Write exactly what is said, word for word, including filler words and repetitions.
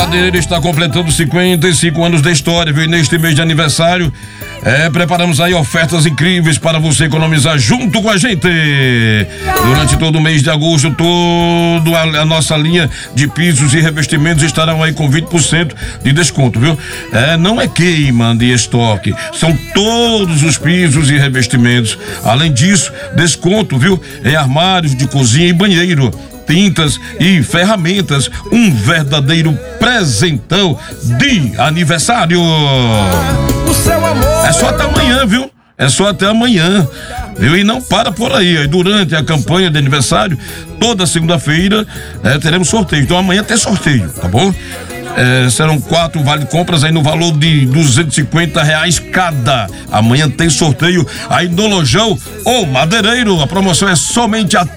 Madeireiro está completando cinquenta e cinco anos de história, viu? E neste mês de aniversário, é, preparamos aí ofertas incríveis para você economizar junto com a gente. Durante todo o mês de agosto, toda a, a nossa linha de pisos e revestimentos estarão aí com vinte por cento de desconto, viu? É, não é queima de estoque, são todos os pisos e revestimentos. Além disso, desconto, viu? Em armários de cozinha e banheiro, tintas e ferramentas, um verdadeiro presentão de aniversário. É só até amanhã, viu? É só até amanhã, viu? E não para por aí. Durante a campanha de aniversário, toda segunda-feira é, teremos sorteio. Então amanhã tem sorteio, tá bom? É, serão quatro vale compras aí no valor de duzentos e cinquenta reais cada. Amanhã tem sorteio aí no Lojão ou Madeireiro. A promoção é somente até